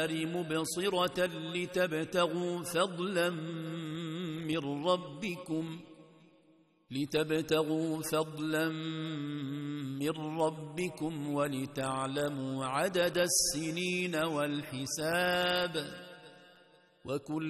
مبصرة لتبتغوا فضلا من ربكم ولتعلموا عدد السنين والحساب وكل